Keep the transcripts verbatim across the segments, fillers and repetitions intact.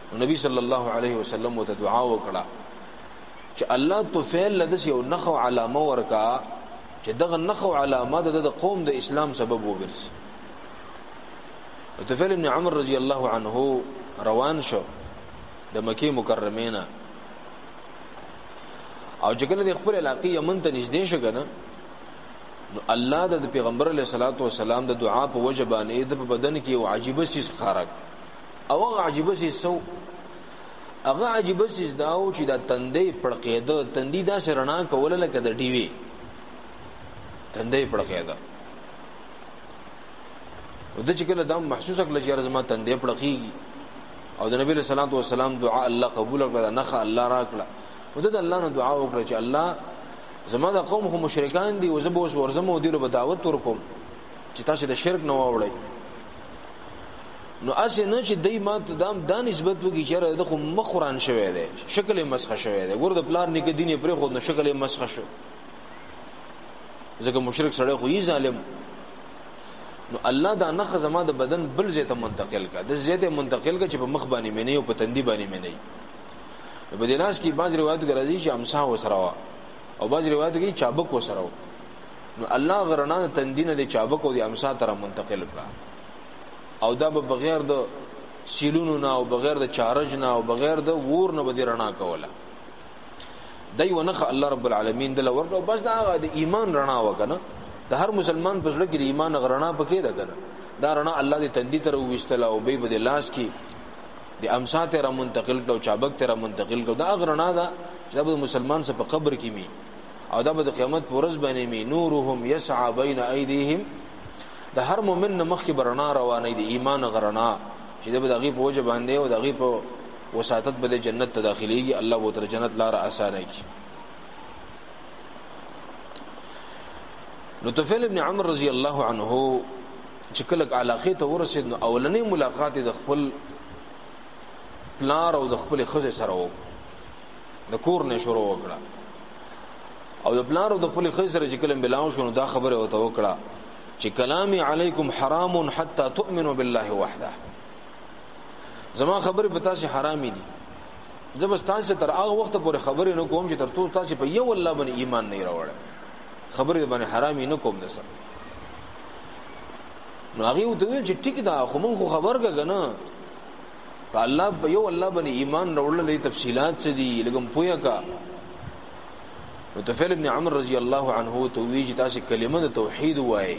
نبی صلی الله علیه وسلم ته دعا وکړه چې الله طفیل لدس یو نخو علامه ورکا چې دغه نخو علامه د قوم د اسلام سبب وګرځي. طفیل ابن عمر رضی الله عنه روان شو د مکه مکرمه نه او چې کله د خپل علاقې یمن ته نږدې شو کنه نو الله د پیغمبر علیه الصلاۃ والسلام د دعا په وجه باندې د بدن کې یو عجیب سیس خارق او هغه عجیب سیس سو هغه عجیب سیس داو چې دا تندې پړقېده تندې دا سرنا کوله لکه د ډیوی تندې پړقېده او د چې کله دا محسوس کړل چې زما تندې پړقېږي او د نبی صلی الله علیه وسلم دعا الله قبول کړه نخه الله راکړه او د الله نه دعا وکړه چې الله زما د قوم خو مشرکان دي او زه به اوس ورزم او دیلو به دعوت ورکوم چې تاسو د شرک نه واوړئ. نو اسې نه چې دای ما ته دام دا نسبت وکړي چې د خو مخ قرآن شوی دی شکل مسخه شوی دی ګور د پلار نیکه دین پرې خو نه شکل مسخه شو ځکه مشرک سره خو یې ظالم. نو الله دا نخ زما د بدن بل زیته منتقل کا د زیته منتقل کا چې په مخ باندې مې نه او په تندي باندې مې نه. په دیناس کې بعض روایت راځي چې امسا وسره او بعض روایت کې چابک وسره. نو الله غرنا تندینه د چابک او د امسا تر منتقل کړه او دا به بغیر د سیلونو نه او بغیر د چارج نه او بغیر د ور نه بدی رڼا کوله. دای ونخ الله رب العالمین دل ورته بس دا د ایمان رڼا وکنه د هر مسلمان په زړه کې د ایمان غرنا پکې ده کنه دا رڼا الله دې تندی تر وښتل او به بده لاس کې د امسا تر منتقل کړه او چابک تر منتقل کړه دا غرنا دا چې د مسلمان سره په قبر کې می او دا د قیامت پر ورځ باندې می نورهم یسعى بین ایدیهم د هر مؤمن مخ کې برنا روانه دي ایمان غرنا چې د دغه په وجه باندې او دغه په وساتت به جنت ته داخليږي الله وو تر جنت لار آسانه کی. نو طفیل ابن عمر رضی الله عنه چې کله علاقه ته ورسید نو اولنې ملاقات د خپل پلار او د خپل خزه سره وو د کور نه شروع وکړه او د پلار او د خپل خزه سره چې کله بلاو شو نو دا خبره وته وکړه چې کلامی علیکم حرام حتی تؤمنوا بالله وحده زما خبره به تاسو حرامي دي زبستان سے تر هغه وخت پورې خبره نه کوم چې تر تو تاسو په یو الله باندې ایمان نه راوړل خبره باندې حرامي نه کوم دسه. نو هغه ته ویل چې ټیک دا خو مونږ خبر کګنه په الله په یو الله باندې ایمان راوړل دي تفصيلات څه دي لګم پویا کا. نو طفیل ابن عمر رضی الله عنه ته وی چې تاسو کلمه د توحید وایي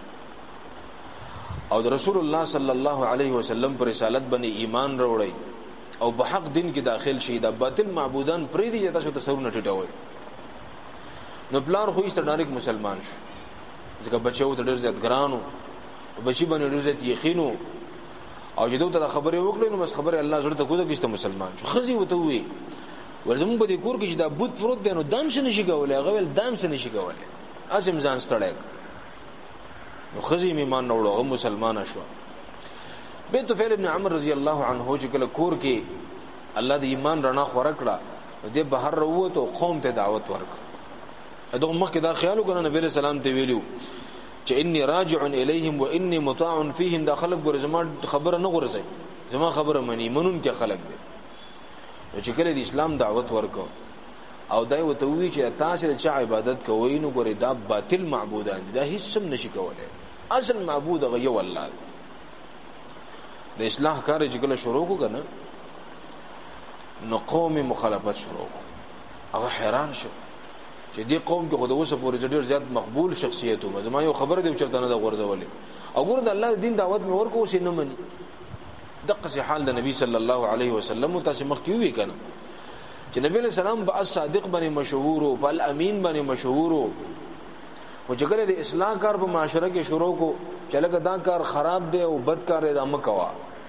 او د رسول الله صلی الله علیه وسلم پر رسالت باندې ایمان راوړی او په حق دین کې داخل شي دا باطل معبودان پرې دي تاسو تصور نه ټټوي. نو پلار خو ایست ډایرک مسلمان شو ځکه بچو ته ډېر زیات ګرانو بچی باندې ډېر زیات یقینو او چې دوی ته خبره وکړي نو بس خبره الله زړه ته کوزه کیسته مسلمان شو. خزي وته وی ورزمون په دې کور کې چې دا بوت پروت دی نو دام څه نشي کولای هغه ول دام څه نشي کولای اسیم ځان ستړی نو خزي ایمان وروړو مسلمان شو. به طفیل ابن عمر رضی الله عنه چې کله کور کې الله د ایمان رڼا خور کړه دې بهر وروته قوم ته دعوت ورکړه. دغه مخکې دا خیال وکړه نبی سلام ته ویلو چې انی راجع الیهم وانی مطاع فیهم دا خلق ګور زما خبره نه غورځي زما خبره منی منون کې خلق دي. چې کله د اسلام دعوت ورکو او دای وته وی چې تاسو د چا عبادت کوئ نو ګورې دا باطل معبودان دي دا هیڅ سم نشي کولای اصل معبود هغه یو الله دی. د اصلاح کار چې کله شروع کو کنه نو قوم مخالفت شروع هغه حیران شو چې دې قوم کې خود اوسه پورې ډېر زیات مقبول شخصیت و زما یو خبره دی چې تنه د غورځولې او ګور د الله دین دعوت مې ورکو شي نه مني. دغه حال د نبی صلی الله علیه وسلم تاسو مخ کې وی کنه چې نبی علیہ السلام با صادق باندې مشهور او بل امین باندې مشهور او چې کله د اصلاح کار په معاشره کې شروع کو چې لکه دا کار خراب دی او بد کار دی دا مکوا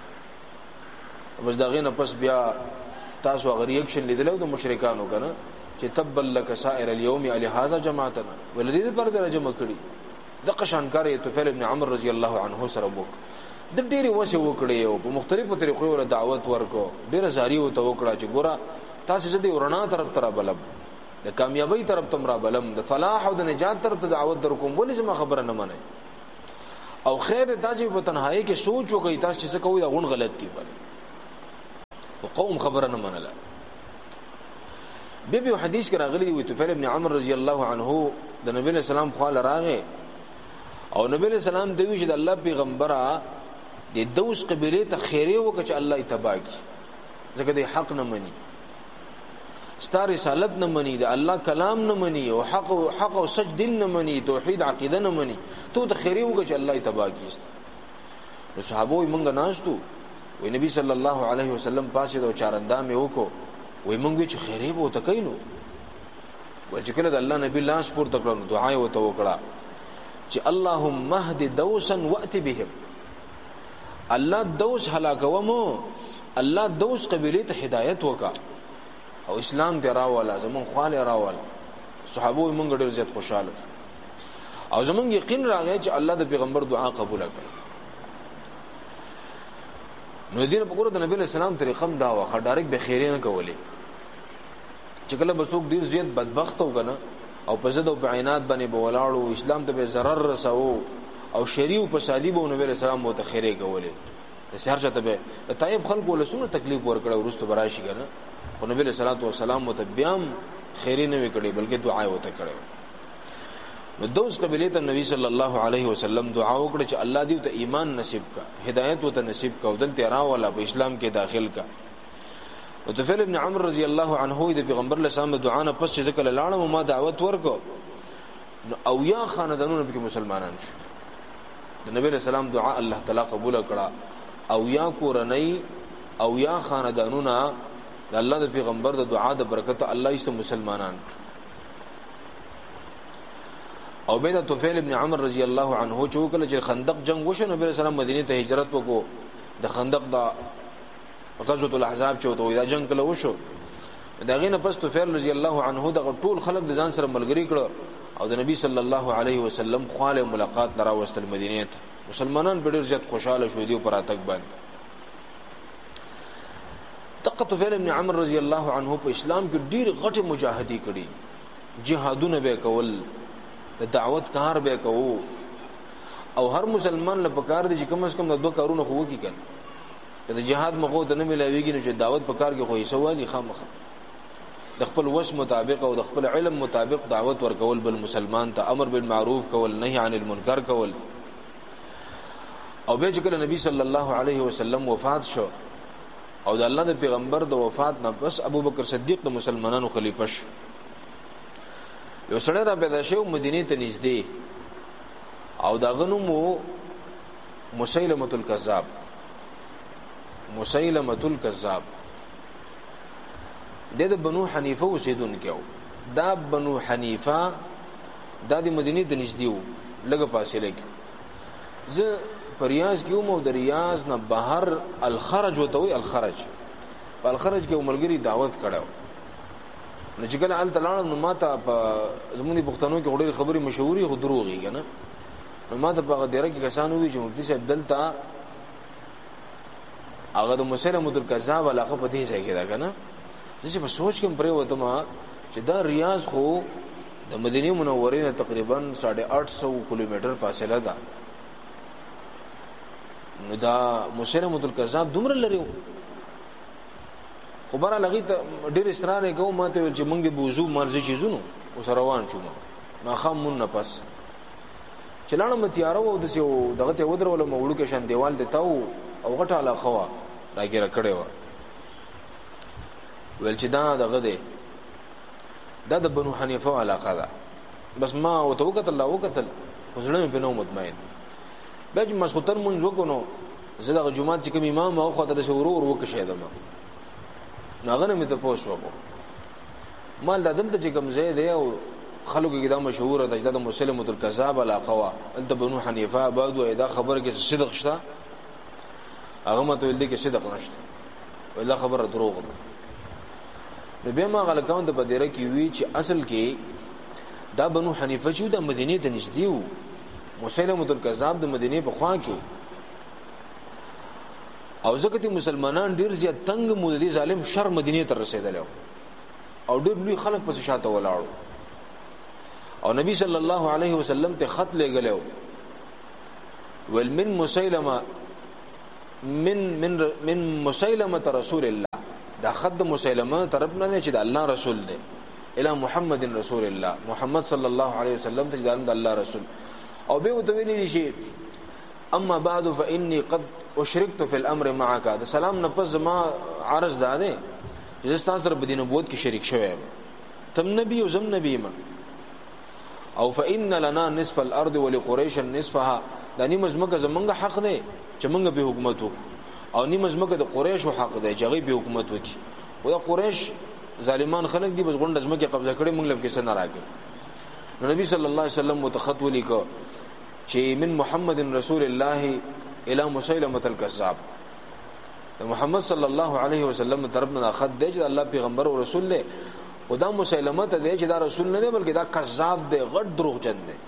بس دا غینه پس بیا تاسو غیر ریاکشن لیدلو د مشرکانو کنه چې تبل لك سائر اليوم علی هذا جماعتنا ولذي پر درجه مکړي د قشان کار طفیل ابن عمر رضی الله عنه سره وک د ډېری وسه وکړي او په مختلفو طریقو ور دعوت ورکو ډېر زاری وته وکړه چې ګوره تاسو زده ورنا طرف طرف بلب د کامیابی طرف تم را بلم د فلاح او د نجات طرف ته دعوت در کوم ولې زما خبره نه منئ او خیر تاسو په تنهایی کې سوچ وکړئ تاسو چې څه کوئ دا غون غلط دی قوم خبره نه منله. به به حدیث کې راغلی وي طفیل ابن عمرو رضی الله عنه د نبی له سلام خو راغې او نبی له سلام دوی چې د الله پیغمبره د دوس قبيله ته خیره وکړي چې الله اتباع کی ځکه د حق نه مني ستاره رسالت نه مني د الله کلام نه مني او حق او حق او سچ دین نه مني توحید عقیده نه مني ته د خیره وکړي چې الله اتباع کیست. نو صحابه یې مونږ ناشتو وی نبی صلی الله علیه وسلم پاسه د چارندام یو کو وی مونږ چې خیره وو تکینو ورچ کله د الله نبی لاس پور تکړو دعا یې وته وکړه چې اللهم اهد دوسا وات بهم الله دوس هلاکومو الله دوس قبيله ته هدایت وکا او اسلام ته راواله زمون خاله راواله صحابه مونږ ډېر زیات خوشاله او زمون یقین راغی چې الله د پیغمبر دعا قبول کړي. نو دین په ګورو د نبی له سلام طریقم دا واخه ډایرک به خیره نه کولې چې کله بسوک ډیر زیات بدبخت وګنه او په زده او بعینات باندې بولاړو اسلام ته به ضرر رساو او شریعه په سادي به نبی له سلام مو ته خیره کولې سهار چته به طيب خلکو له سونه تکلیف ورکړه ورسته براشي کنه خو نبی له صلوات و سلام مو ته بیام خیره نه وکړي بلکې دعا یې وته کړې. نو دوس قبیله ته نبی صلی الله علیه وسلم دعا وکړه چې الله دې ته ایمان نصیب کا هدایت وته نصیب کا او دلته راواله په اسلام کې داخل کا. او طفیل ابن عمرو رضی الله عنه د پیغمبر له سلام دعا نه پس چې ذکر لاړم ما دعوت ورکو او یا خاندانونو به مسلمانان شو د نبی له سلام دعا الله تعالی قبول کړه او یا کورنۍ او یا خاندانونه د الله د پیغمبر د دعا د برکت الله ایست مسلمانان. او بيد طفیل ابن عمرو رضی الله عنه چې وکړه چې خندق جنگ وشو نبی رسول الله مدینه ته هجرت وکړو د خندق د غزوه الاحزاب چې وته دا جنگ کله وشو دا غینه پس طفیل رضی الله عنه د ټول خلک د ځان سره ملګری کړو او د نبی صلی الله علیه وسلم خاله ملاقات لرا وستل مدینه ته مسلمانان په ډیر زیات خوشاله شو دی پر اتک باندې. دغه طفیل ابن عمرو رضی الله عنه په اسلام کې ډیر غټه مجاهدی کړي جهادونه به کول د دعوت کار به کوو او هر مسلمان له پکار دي چې کم از کم د دوه کارونه خو وکي کنه د جهاد مغو ته نه ملاويږي نو چې دعوت پکار کې خو یې سوالي خامخه د خپل وس مطابق او د خپل علم مطابق دعوت ورکول بل مسلمان ته امر بالمعروف کول نهي عن المنکر کول. او به چې کله نبی صلی الله علیه وسلم وفات شو او د الله د پیغمبر د وفات نه پس ابوبکر صدیق د مسلمانانو خلیفہ شو. یو سړی را پیدا شو مدینه ته نږدې او دا غنمو مسیلمه الکذاب مسیلمه الکذاب د بنو حنیفه اوسیدونکو دا بنو حنیفه د مدینه ته نږدې وو لږه فاصله کې زه پریاز کې مو د ریاض نه بهر الخرج وته وي الخرج په الخرج کې عمرګری دعوت کړو نو چې کله ال تلانم نو ماته په زمونی پښتنو کې وړي خبري مشهوري خو دروغي کنه نو ماته په غدیره کې کسانو وی چې مفتی صاحب دلته هغه د مسلمه الکذاب علاقه په دې ځای کې دا کنه چې په سوچ کې پرې وته ما چې دا ریاض خو د مدینه منورې نه تقریبا ساڑھے آٹھ سو کیلومتر فاصله ده نو دا مسلمه الکذاب دومره لري خبره لغی ته ډیر اصرار وکاو ماته چې مونږ د بوزو مرزي چیزونو اوس روان شوم ما خام مون نه پس چلانه متیارو او د سیو دغه ته ودرول مولو کې شان دیوال دتاو او غټه علاقه وا راګره کړي وا ول چې دا دغه دی دا د بنو حنیفه علاقه ده بس ما او توکت الله وکتل خزړم په نو مطمئن بج مسخوتن مونږ وکونو زړه جمعه چې کوم امام او خدای د شورور وکشه دما ناغه مې ته پوښ وکړو مال د دلته چې کوم زید او خلکو کې دا مشهور ده د مسلمه الکذاب علاقه وا دلته بنو حنیفه بعد و دا خبر کې صدق شته هغه مته ول دي کې صدق نشته ولا خبره دروغ ده نو به ما غلکاون د بدیره کې وی چې اصل کې دا بنو حنیفه چې د مدینه ته نږدې وو مسلمه الکذاب د مدینه په خوا کې او ځکه چې مسلمانان ډیر زیات تنگ مولدي ظالم شر مدینه ته رسیدل او ډیر لوی خلک پس شاته ولاړو او نبی صلی الله علیه وسلم ته خط لګلو ول من مسیلمه من من من مسیلمه رسول الله دا خد مسلمه طرف نه چې د الله رسول دی الی محمد رسول الله محمد صلی الله علیه وسلم ته د الله رسول او به وتویلی شي اما بعد فاني قد اشركت في الامر معك دا سلام نه پس ما عرض داده چې تاسو سره په دین نبوت کې شریک شوی تم نبی او زم نبی ما او فان لنا نصف الارض ولقريش نصفها دا نیمه زمکه زمونږ حق دی چې موږ به حکومت وکړو او نیمه زمکه د قریش حق دی چې هغه به حکومت وکړي او دا قریش ظالمان خلک دي بس غونډه زمکه قبضه کړي موږ لږ کیسه نه راکړي نو نبی صلی الله علیه وسلم متخط ولیکو چې من محمد رسول الله الى مسیلمه الكذاب محمد صلی الله علیه وسلم طرفنا خط دی چې الله پیغمبر او رسول دی خدا مسیلمه ته دی چې دا رسول نه دی بلکې دا کذاب دی غټ دروغجن دی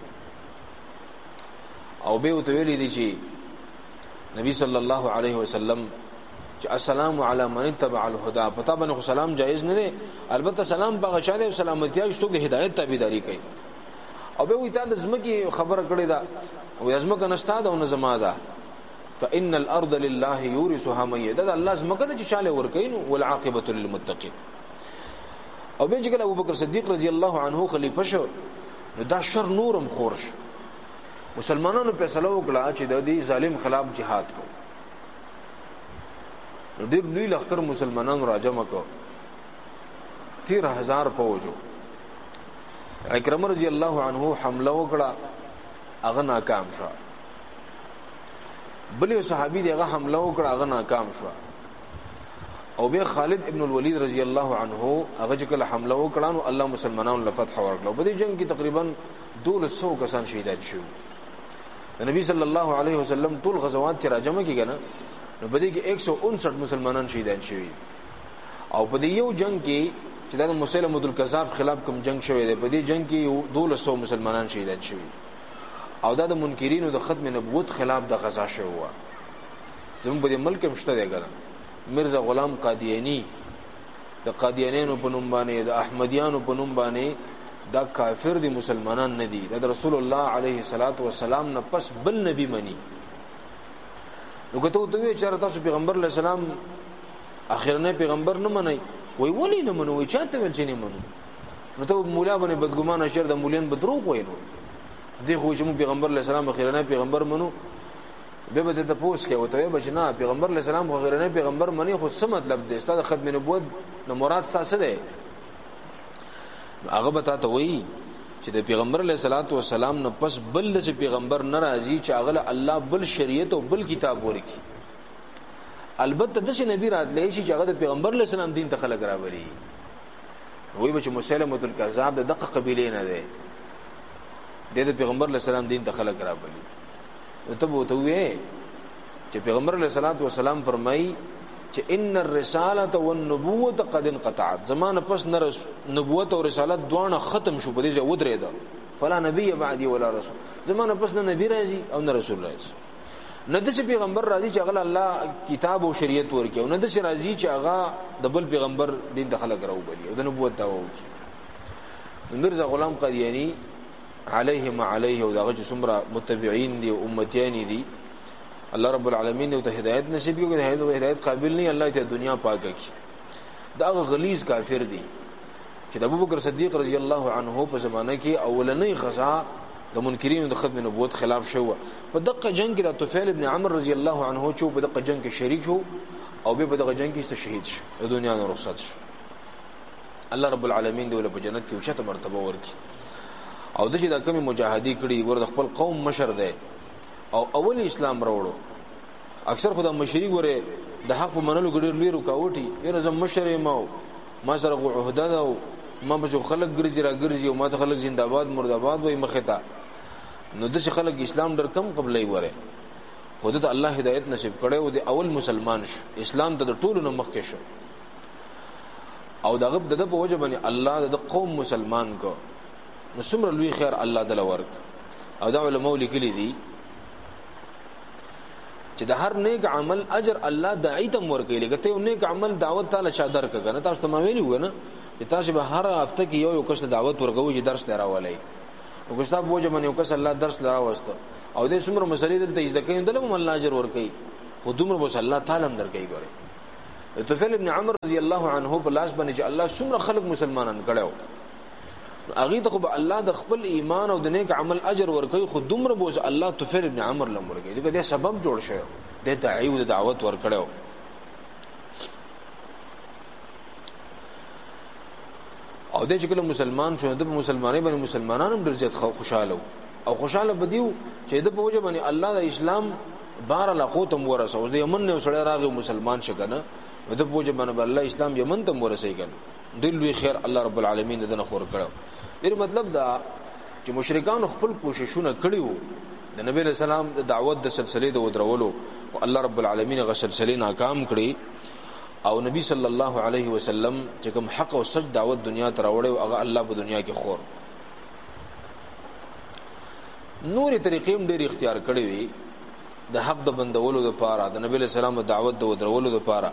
او به وتویلی دی چې نبی صلی الله علیه وسلم چې السلام علی من تبع الهدى پتا باندې سلام جایز نه دی البته سلام په غشاده او سلامتی چې څوک د هدایت تابعداري کوي او به وی تا د زمکی خبره کړی دا او ازمکه نشتا دا او نظم دا فان الارض لله يورثها من يشاء الله زمکه د چاله ور کوي نو والعاقبه للمتقين او به چې ابو بکر صدیق رضی الله عنه خلیفہ شو نو دا شر نورم خورش مسلمانانو په فیصله وکړه چې د دې ظالم خلاف jihad کو نو ډېر لوی لخر مسلمانانو راجمع کو تیرہ ہزار فوجو اکرم رضی الله عنه حمله وکړه هغه ناکام شو بل صحابي دغه حمله وکړه هغه ناکام شو او به خالد ابن الولید رضی الله عنه هغه چې کله حمله وکړه نو الله مسلمانانو له فتح ورکړه په دې جنگ کې تقریبا دولس سو کسان شهیدان شو نبی صلی الله علیه وسلم ټول غزوات چې راجمع کیږي نو په دې کې ایک سو انسٹھ مسلمانان شهیدان شوي او په دې یو جنگ کې چې د مسیلمه الکذاب خلاف کوم جنگ شوی دی په دې جنگ کې دولس سو مسلمانان شهیدان شوي او دا د منکرینو د ختم نبوت خلاف د غزا شوی و زموږ په دې ملک مشته دی ګره مرزا غلام قادیانی د قادیانانو په نوم باندې د احمدیانو په نوم باندې دا کافر دي مسلمانان نه دي د رسول الله علیه الصلاۃ والسلام نه پس بل نبی منی نو کته ته چې تاسو پیغمبر علیه السلام اخرنه پیغمبر نه منئ وای ولی نه منو وای چاته ول چې نه منو نو ته مولا باندې بدګمانه شر د مولین بدروغ وینو دی خو چې پیغمبر علیه السلام اخرنه پیغمبر منو به به ته پوس کې وته به چې نه پیغمبر علیه السلام اخرنه پیغمبر منی خو څه مطلب دی ستاسو ختم نبوت نو مراد ستاسو دی هغه به تاسو وایي چې د پیغمبر علیه الصلاۃ والسلام نه پس بل د پیغمبر ناراضي چې هغه الله بل شریعت او بل کتاب ورکی البته د نبی راتلې شي چې هغه د پیغمبر علیه السلام دین ته خلق راوړي وایي به چې مسیلمه الکذاب د دغه قبیله نه دی د پیغمبر علیه السلام دین ته خلق راوړي ته به ته وې چې پیغمبر علیه الصلاۃ والسلام فرمایي چې ان الرساله والنبوه قد انقطعت زمانه پس نبوت او رسالت دوانه ختم شو په دې ځای ودرېده فلا نبی بعدي ولا رسول زمانه پس نه نبی راځي او نه رسول راځي نه د پیغمبر راځي چې هغه الله کتاب او شریعت ورکړي او نه د راځي چې هغه د بل پیغمبر دین ته خلق راوړي او د نبوت ته وایي مرزا غلام قادیانی علیه ما علیه او دغه څومره متبعین دي او امتیان دي الله رب العالمین ته هدایت نصیب کړي هدایت او هدایت قابل نه الله ته دنیا پاکه کړي دا غلیظ کافر دي چې د ابوبکر صدیق رضی الله عنه په زمانه کې اولنۍ غزا د منکرینو د ختم نبوت خلاف شو په دغه جنگ کې د طفیل ابن عمرو رضی الله عنه چې په دغه جنگ کې شریک شو او به په دغه جنگ کې شهید شو د دنیا نه رخصت شو الله رب العالمین دې په جنت کې اوچته مرتبه ورکړي او د چې د کمی مجاهدی کړي ور د خپل قوم مشر دی او اول اسلام راوړو اکثر خدای مشری ګوره د حق په منلو ګډیر لوی رکاوټي یره زم مشر ما ما سره عہده دا ما به خلک ګرځي را ګرځي او ما ته خلک زنده‌باد مرده‌باد وای مخته نو د خلک اسلام ډر کم قبلې وره خود ته الله هدایت نصیب کړي او د اول مسلمان شو اسلام ته د ټولو نه مخکې شو او دغه د په وجه باندې الله د قوم مسلمان کو نو څومره لوی خیر الله تعالی ورک او دا علماء لیکلي دي چې د هر نیک عمل اجر الله داعی ته ورکوي لکه ته نیک عمل دعوت تعالی چا درک کنه تاسو ته ویلی و نه چې تاسو به هر هفته کې یو یو کس دعوت ورکوي چې درس لراولای او ګستا بوجه باندې یو کس الله درس لراوسته او دې څومره مسلې دلته اجازه کوي دلته هم الله اجر ورکوي خو دومره بس الله تعالی هم درکوي ګوره طفیل ابن عمر رضی الله عنه په لاس باندې چې الله څومره خلق مسلمانان کړو هغه ته خو الله د خپل ایمان او د نیک عمل اجر ورکوي، خو دومره بوز الله طفیل ابن عمر لم ورکوي ځکه دا سبب جوړ شو د دعوی او د دعوت ورکړو. او د چې کله مسلمان شو د مسلمانۍ باندې مسلمانانو ډېر زیات خوشاله او خوشاله بدیو چې د په وجه باندې الله د اسلام بار لا قوتم ورسو د یمن نه سره راغی مسلمان شګنه د په وجه باندې الله اسلام یمن ته ورسې کړي دل وی خیر الله رب العالمین دنه خور کړو. دې مطلب دا چې مشرکان خپل کوششونه کړیو د نبی له سلام د دعوت د سلسله د ودرولو او الله رب العالمین غ سلسله ناکام کړي او نبی صلی الله علیه وسلم چې کوم حق او سچ دعوت دنیا ته راوړي او هغه الله په دنیا کې خور نورې طریقې هم ډېر اختیار کړې وي د حق د بندولو لپاره د نبی له سلام دعوت د ودرولو لپاره.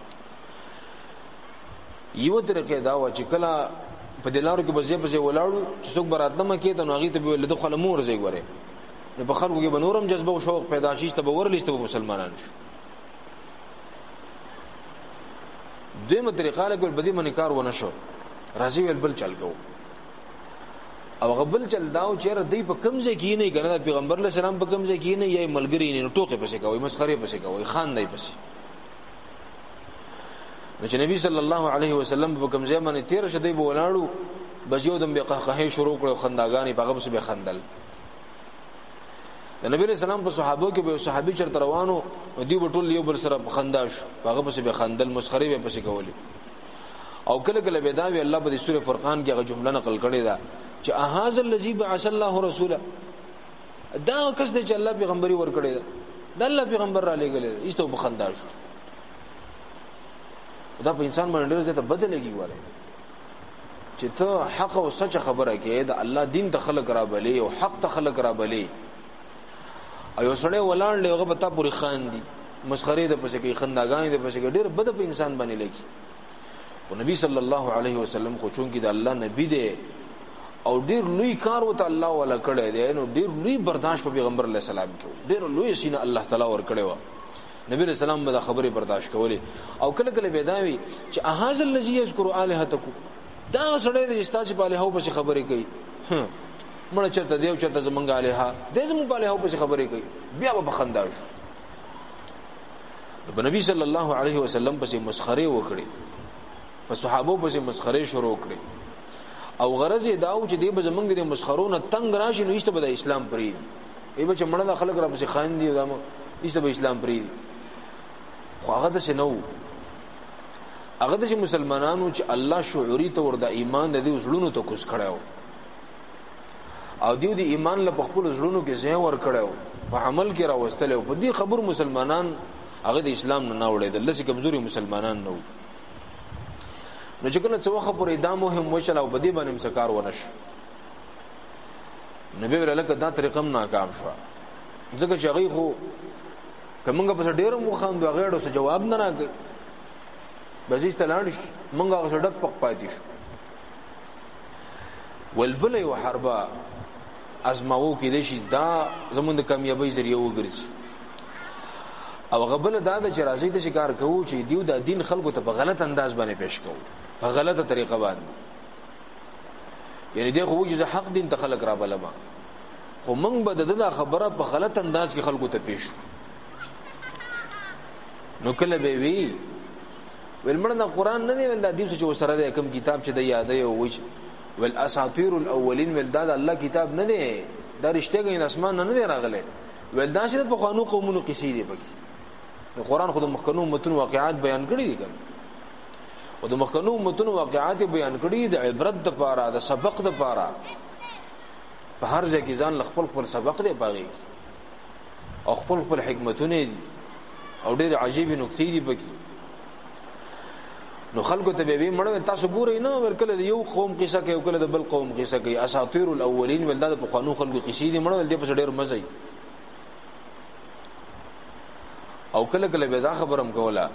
یو طریقې دا و چې کله په دلارو کې بځې بځې ولاړو چې څوک براتلمه کې ته نو هغه ته به له خپل مور ځای غره نو په خلکو کې بنورم جذبه او شوق پیدا شي ته به ورلېسته مسلمانان شي. دیمه طریقه له بدی منی کار ونه شو راځي ول بل چل کو او غبل چل داو چیرې دی په کمزې کې نه کنه پیغمبر علیه السلام په کمزې کې نه یې ملګری نه ټوکې پسې کوي مسخره پسې کوي خان دی پسې چې نبی صلی الله علیه وسلم په کمزې باندې تیر شدی په ولاړو بس یو دم به قهقه شروع کړو خنداګانی په غو به خندل. د نبی رسول الله په صحابه کې به صحابي چرته روانو دی بټول یو بل سره خنداش هغه پسې به خندل مسخره به پسې کولی او کله کله به دا وی الله په سوره فرقان کې هغه جمله نقل کړې ده چې اهاذ الذی بعث الله رسولا دا کس دی چې الله پیغمبري ور کړی ده د الله پیغمبر را لګل ایستو په خنداش دا په انسان باندې ډېر زیاته بدلېږي وره چې ته حق او سچ خبره کې د الله دین ته خلق را بلې او حق ته خلق را بلې ایو سړی ولاړ له هغه پتا پوری خان دي مسخره ده پسې کې خنداګان ده پسې کې ډېر بد په انسان باندې لګي. او نبی صلی الله علیه وسلم خو چون کې د الله نبی دی او ډېر لوی کار وته الله ولا کړی دی نو ډېر لوی برداشت په پیغمبر علیه السلام کې ډېر لوی سینه الله تعالی ور کړی و نبی رسول الله به خبره برداشت کولی او کله کله بداوی چې اهاذ الذی یذکر الہتکم دا سړی د استاد په الہو په خبره کوي مړه چرته دیو چرته زمونږه الہ د زمونږ په الہو په خبره کوي بیا به خندا شو. د نبی صلی الله علیه وسلم په مسخره وکړي په صحابه په مسخره شروع کړي او غرض یې داو چې دی به زمونږ د مسخرونه تنگ راشي نو ایسته به اسلام پرې ای به چې مړه د خلک را په خان دي دا ایسته به اسلام پرې خو هغه د شنو هغه د مسلمانانو چې الله شعوري تور د ایمان د دې زړونو ته کوس کړو او دیو د ایمان له خپل زړونو کې ځای ور کړو په عمل کې راوستل او په دې خبر مسلمانان هغه د اسلام نه وړي د لسی کمزوري مسلمانان نو نو چې کله څو وخت پورې دا مهم وشل او په دې باندې مسکار ونش نبی ورله کدا طریقه ناکام شو ځکه چې هغه خو کومه په ډیرو مخاندو غېړو څه جواب نه راغی بزې تلاړ مونږه هغه ډک پک پاتې شو ولبل یو حربه ازماو کې د شي دا زمونږ د کامیابی ذریعہ وګرځي او غبل دا د چرایي ته شکار کوو چې دیو د دین خلکو ته په غلط انداز باندې پیش کوو په غلطه طریقه باندې یعنی دی خو چې حق دین ته خلق را بلما خو موږ به د خبره په غلط انداز کې خلکو ته پیش نو کله به وی ولمنه قرآن نه دی ول د دې چې وسره د کوم کتاب چې د یادې او وچ ول اساطیر الاولین ول دا الله کتاب نه دی دا رښتیا غین اسمان نه دی راغله ول دا چې په قانون قومونو قصې دی پکې د قرآن خود مخکنو متن واقعات بیان کړی دي کنه او د مخکنو متن واقعات بیان کړی د عبرت د پاره د سبق د پاره په هر ځای کې ځان خپل خپل سبق دی باغی او خپل خپل حکمتونه دي او ډېر عجیب نکتې دي پکې نو خلکو ته به مړ تاسو ګورئ نه ورکله یو قوم قصه کوي او کله د بل قوم قصه کوي اساطیر الاولین ولدا په قانون خلکو قصې دي مړ ول دي په ډېر مزه او کله کله به دا خبرم کوله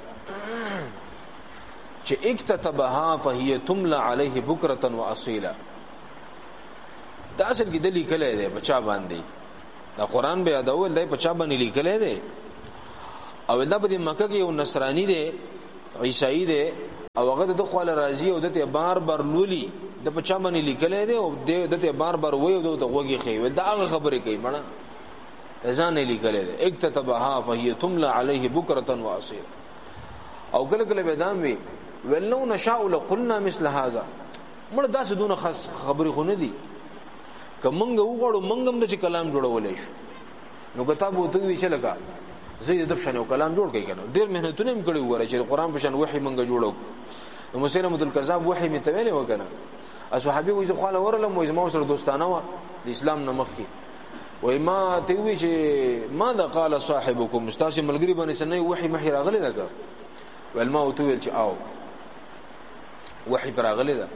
چې اکتتبها فهي تملى عليه بكره واصيلا دا اصل کې د لیکل دی بچا باندې دا قران به یادول دی بچا باندې لیکل دی او دا په مکه کې یو نصرانی دی عیسائی دی او هغه د خپل راضی او دته بار بار لولي د پچا باندې لیکلې دی او دته بار بار وای او د وګي خي دا هغه خبره کوي مړه ځان نه لیکلې دی اکتتبها فهي تملى عليه بكره واصيل او کله کله به دام وی ولو نشاء لقلنا مثل هذا مړه داسې دونه خاص خبرې خو نه دي کومنګ وګړو منګم د کلام جوړولې شو نو کتاب وته وی چې لگا زید د شنو کلام جوړ کړي کنه ډیر مهنتونه هم کړی وره چې قرآن په شان وحي منګه جوړو نو مسلمه الکذاب وحي متویل وکنه اصحابي وې ځخواله ورلم وې زمو سره دوستانه و د اسلام نه مخکي وای ما ته وی چې ماذا قال صاحبكم استاذ ملګری باندې سنې وحي محي راغلی دا ول ما او تویل چې او وحي راغلی دا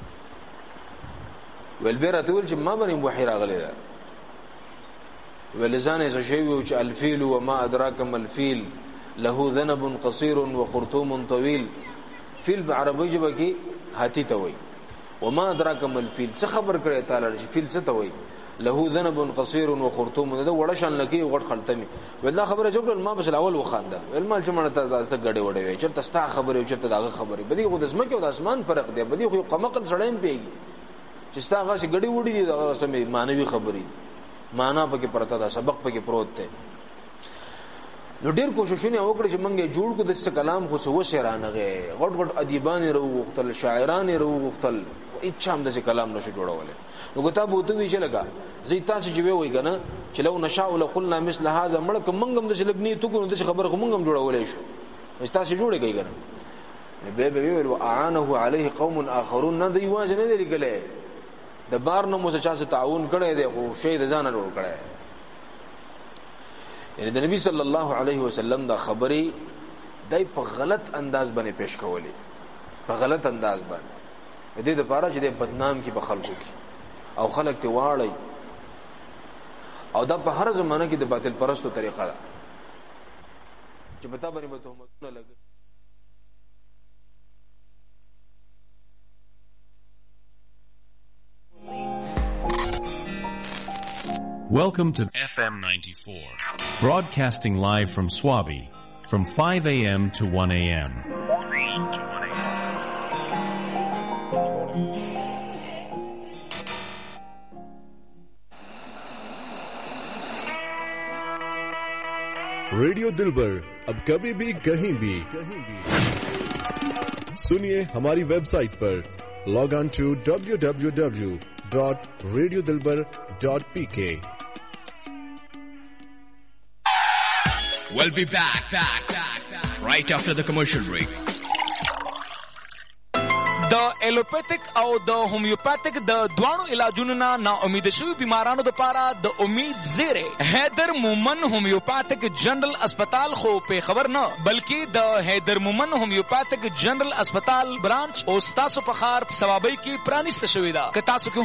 ول بیره تویل چې ما باندې وحي راغلی دا ولزانه شيء چې الفيل وما ادراك ما الفيل له ذنب قصير وخرطوم طويل فيل بعربي جبه کې هاتي ته وای وما ادراك ما الفيل څه خبر کړی تعالی چې فيل څه ته وای له ذنب قصير وخرطوم دا وړ شان لکی وړ خلتمي ولدا خبره جوړ ما بس الاول وخاندل المال چې مړه تاسو غړې وړې وي چې تاسو ته خبره چې ته داغه خبره بدی خو د اسمه کې او د اسمان فرق دی بدی خو قمقل سړیم پیږي چې تاسو هغه غړې وړې دي دغه سمې مانوي خبرې معنا پکې پرتا دا سبق پکې پروت دی نو ډیر کوششونه وکړي چې منګه جوړ کو د څه کلام خو څه وسرانغه غټ غټ ادیبان ورو وختل شاعران ورو وختل اچھا هم د څه کلام نشو جوړولې نو کتاب وته وی چې لگا زی تاسو چې وی کنه چې لو نشاء لقلنا مثل هذا مړک منګم د څه لګنی تو کو د خبر خو منګم جوړولې شو تاسو جوړې کوي کنه به به وی اعانه عليه قوم اخرون نه دی واځ نه دی لګلې د بار نو مو چا سره تعاون کړي دی خو شی د ځان جوړ کړي یعنی د نبی صلی الله علیه وسلم دا خبري دای په غلط انداز باندې پیش کولې په غلط انداز باندې د دې لپاره چې د بدنام کې په خلکو کې او خلک ته واړی او دا په هر زمانه کې د باطل پرستو طریقه ده چې پتا باندې به تهمتونه لګي. Welcome to F M ninety-four, broadcasting live from Swabi from five a.m. to one a.m. Radio दिलबर अब कभी भी कहीं भी कहीं भी सुनिए हमारी वेबसाइट पर log on to W W W dot radio Dilbar dot P के. We'll be back, back, back, back right after the commercial break. د الوپیتک او د هومیوپیتک د دوانو علاجونو نه نا امید شوی بیمارانو د پاره د امید زیره حیدر مومن هومیوپیتک جنرال اسپیټال خو په خبر نه بلکې د حیدر مومن هومیوپیتک جنرال اسپیټال برانچ او تاسو په خار ثوابي کې پرانیست شوی دا که تاسو